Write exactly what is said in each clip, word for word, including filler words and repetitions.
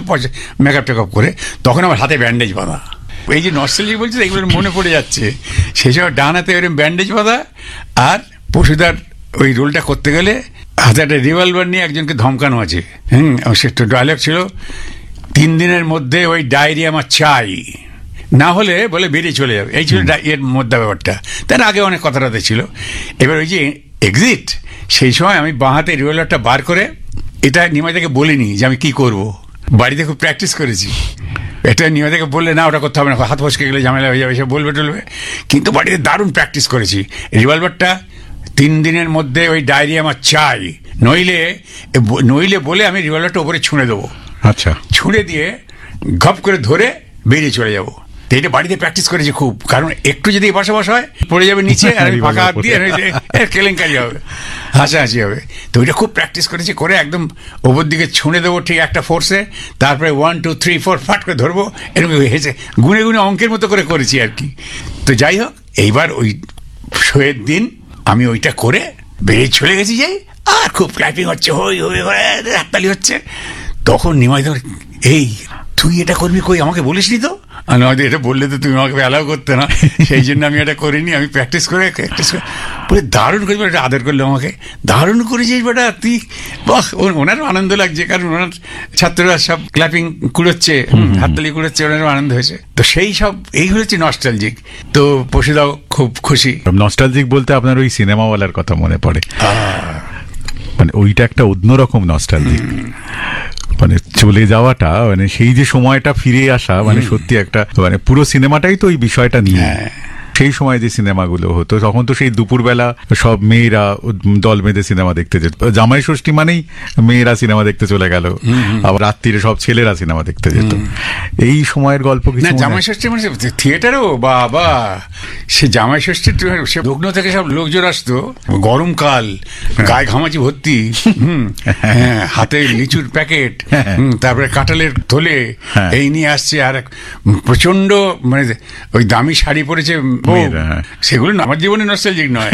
Makeup take up করে, তখন আমার হাতে ব্যান্ডেজ বাঁধা। এই যে নস্টালজিক বলছি এগুলো মনে পড়ে যাচ্ছে, সেই সময় ডান হাতে এরকম ব্যান্ডেজ বাঁধা, আর পশুদার ওই রোলটা করতে গেলে হাতে একটা রিভলভার নিয়ে একজনকে ধমকানো আছে। হুম, সে একটা ডায়লগ ছিল, তিন দিনের মধ্যে ওই ডায়েরি আমার চাই, না হলে বলে বেরিয়ে চলে যাবে। এই ছিল এর মধ্যে ব্যাপারটা। তার আগে অনেক কথাটাতে ছিল। এবার ওই যে এক্সিট, সেই সময় আমি বাঁ হাতে রিভলভারটা বার করে, এটা নিমাইদাকে বলিনি যে আমি কি করব, বাড়িতে খুব প্র্যাকটিস করেছি। এটা নিমাইদাকে বললে না ওটা করতে হবে না, হাত ফসকে গেলে ঝামেলা হয়ে যাবে, এসব বলবে টলবে, কিন্তু বাড়িতে দারুণ প্র্যাকটিস করেছি। রিভলভারটা তিন দিনের মধ্যে ওই ডায়েরি আমার চাই, নইলে নইলে বলে আমি রিভলভারটা ওপরে ছুঁড়ে দেবো। আচ্ছা, ছুঁড়ে দিয়ে ঘপ করে ধরে বেরিয়ে চলে যাবো। এটা বাড়িতে প্র্যাকটিস করেছি খুব, কারণ একটু যদি বাসা বাসা হয় পড়ে যাবে নিচে, আর আমি ফাঁকা হাত দিয়ে কেলেঙ্কারি হবে, হাসাহাসি হবে। তো ওইটা খুব প্র্যাকটিস করেছি, করে একদম ওপর দিকে ছুঁড়ে দেবো ঠিক একটা ফোর্সে, তারপরে ওয়ান টু থ্রি ফোর ফাট করে ধরবো, এরকম হেসে গুনে গুনে অঙ্কের মতো করে করেছি আর কি। তো যাই হোক, এইবার ওই শোয়ের দিন আমি ওইটা করে বেরিয়ে চলে গেছি, যাই আর খুব ক্ল্যাপিং হচ্ছে, হই হই হাততালি হচ্ছে। তখন নিমাই ধর, এই তুই এটা করবি, কই আমাকে বলিস নি তো? আমাদের এটা বললে তো তুমি আমাকে অ্যালাউ করতে না, সেই জন্য আমি এটা করিনি। আমি প্র্যাকটিস করে প্র্যাকটিস করে বলে দারুণ করেছি, এটা আদর করলো আমাকে, দারুণ করেছিস বেটা তুই, বাহ। ওনারও আনন্দ লাগছে, কারণ ওনার ছাত্ররা সব ক্ল্যাপিং কুড়োচ্ছে, হাততালি কুড়োচ্ছে, ওনারও আনন্দ হয়েছে। তো সেই সব এইগুলো হচ্ছে নস্টালজিক। তো পশুদাও খুব খুশি। নস্টালজিক বলতে আপনার ওই সিনেমাওয়ালার কথা মনে পড়ে, মানে ওইটা একটা অন্যরকম নস্টালজিক, মানে চলে যাওয়াটা, মানে সেই যে সময়টা ফিরে আসা, মানে সত্যি একটা, মানে পুরো সিনেমাটাই তো ওই বিষয়টা নিয়ে। সেই সময় যে সিনেমাগুলো হতো তখন তো সেই দুপুরবেলা সব মেয়েরা দল বেঁধে সিনেমা দেখতে যেত, জামাই ষষ্ঠী মানেই মেয়েরা সিনেমা দেখতে চলে গেল, আবার রাত্রিরে সব ছেলেরা সিনেমা দেখতে যেত। এই সময়ের গল্প কিছু? জামাই ষষ্ঠী মানে থিয়েটারও বাবা, সে জামাই ষষ্ঠীর সে লগ্ন থেকে সব লোকজন আসতো, গরমকাল, গায়ে ঘামাচি ভর্তি, হম হাতে লিচুর প্যাকেট, তারপরে কাঁঠালের থলে, এই নিয়ে আসছে, আর প্রচন্ড মানে ওই দামি শাড়ি পরেছে, সেগুলো আমার জীবনে নস্টালজিক নয়,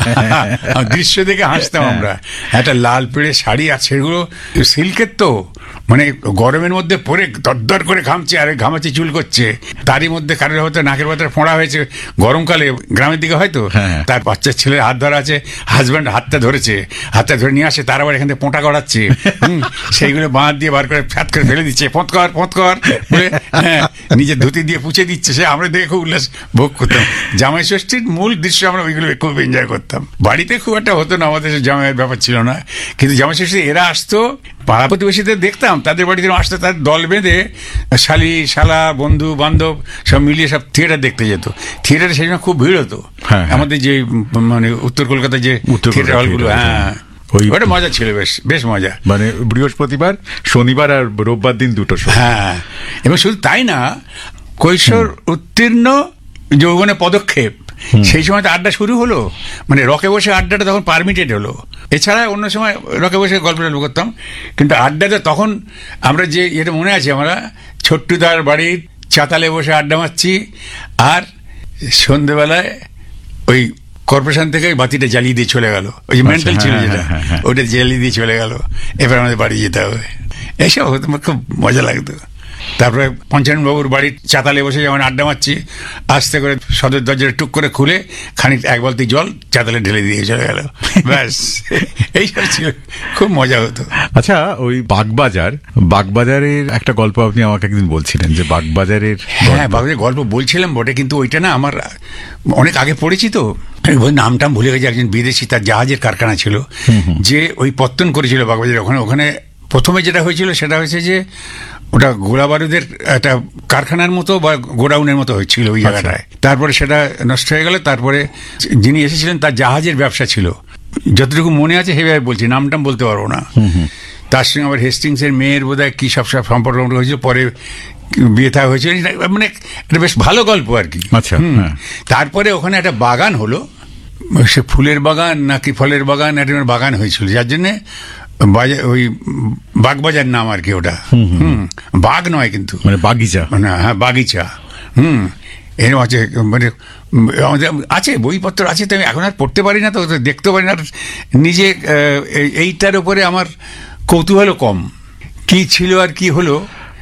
দৃশ্য দেখে হাসতাম আমরা। একটা লাল পেড়ে শাড়ি, আর সেগুলো সিল্কের, তো মানে গরমের মধ্যে পরে দরদর করে ঘামছে, আর ঘামাচি চুল করছে, তারই মধ্যে কারোর হয়তো নাকের ভেতরে ফোঁড়া হয়েছে, গরমকালে গ্রামের দিকে হয়তো, তার বাচ্চার ছেলের হাত ধরা আছে, হাজব্যান্ড হাতটা ধরেছে, হাতটা ধরে নিয়ে আসে, তার আবার এখান থেকে পোঁটা করাচ্ছে, সেইগুলো বাঁধ দিয়ে বার করে ফ্যাট করে ফেলে দিচ্ছে, পথ কর পথ কর বলে, হ্যাঁ নিজের ধুতি দিয়ে পুছে দিচ্ছে। সে আমরা দেখে খুব উল্লাস ভোগ করতাম। জামাই ষষ্ঠীর মূল দৃশ্য আমরা ওইগুলো খুব এনজয় করতাম। বাড়িতে খুব একটা হতো না, আমাদের জামাইয়ের ব্যাপার ছিল না, কিন্তু জামাই ষষ্ঠী এরা আসতো, পাড়া প্রতিবেশীদের দেখতাম, তাদের বাড়িতে আসতো, তাদের দল বেঁধে শালি শালা বন্ধু বান্ধব সব মিলিয়ে সব থিয়েটার দেখতে যেত। থিয়েটারে সেই সময় খুব ভিড় হতো, আমাদের যে মানে উত্তর কলকাতায় যে থিয়েটার হলগুলো, হ্যাঁ ওটা মজা ছিল, বেশ বেশ মজা। মানে বৃহস্পতিবার, শনিবার আর রোববার দিন দুটো শো। হ্যাঁ, এবং শুধু তাই না, কৈশোর উত্তীর্ণ যৌবনে পদক্ষেপ, সেই সময় তো আড্ডা শুরু হলো, মানে রকে বসে আড্ডাটা তখন পারমিটেড হলো। এছাড়া অন্য সময় রকে বসে গল্প টল্প করতাম, কিন্তু আড্ডাতে তখন আমরা যে এটা মনে আছে, আমরা ছোট্টুদার বাড়ির চাতালে বসে আড্ডা মারছি, আর সন্ধ্যেবেলায় ওই কর্পোরেশন থেকে ওই বাতিটা জ্বালিয়ে দিয়ে চলে গেল, ওই যে মেন্টাল ছিল যেটা, ওটা জ্বালিয়ে দিয়ে চলে গেল, এবার আমাদের বাড়ি যেতে হবে। এইসব হতো, আমার খুব মজা লাগতো। তারপরে পঞ্চানন বাবুর বাড়ির চাতালে বসে যেমন আড্ডা মারছি, আস্তে করে সদর দরজাটা টুক করে খুলে খানিক এক বালতি জল চাতালে ঢেলে দিয়ে চলে গেল, ব্যাস এইসব ছিল, খুব মজা হতো। আচ্ছা, ওই বাগবাজার, বাগবাজারের একটা গল্প আপনি আমাকে একদিন বলছিলেন, যে বাগবাজারের, হ্যাঁ বাগবাজারের গল্প বলছিলাম বটে, কিন্তু ওইটা না আমার অনেক আগে পড়েছি, তো নামটাম ভুলে গেছি। একজন বিদেশি, তার জাহাজের কারখানা ছিল, যে ওই পত্তন করেছিল বাগবাজারে। ওখানে ওখানে প্রথমে যেটা হয়েছিল সেটা হয়েছে যে ওটা গোলা বারুদের একটা কারখানার মতো বা গোডাউনের মতো হয়েছিল ওই জায়গাটায়। তারপরে সেটা নষ্ট হয়ে গেল। তারপরে যিনি এসেছিলেন তার জাহাজের ব্যবসা ছিল, যতটুকু মনে আছে সেভাবে বলছি, নামটাম বলতে পারবো না। তার সঙ্গে আবার হেস্টিংসের মেয়ের বোধহয় কি সব সব সম্পর্ক হয়েছিল, পরে বিয়ে থা হয়েছিল, মানে একটা বেশ ভালো গল্প আর কি। আচ্ছা, তারপরে ওখানে একটা বাগান হলো, সে ফুলের বাগান নাকি ফলের বাগান, একটা বাগান হয়েছিল, যার জন্যে বাজার ওই বাগবাজার নাম আর কি ওটা। হুম, বাগ নয় কিন্তু, মানে বাগিচা, মানে হ্যাঁ বাগিচা। হুম, এরকম আছে, মানে আমাদের আছে বইপত্র আছে, তো আমি এখন আর পড়তে পারি না, তো দেখতে পারি না। নিজে এইটার উপরে আমার কৌতূহলও কম, কি ছিল আর কি হলো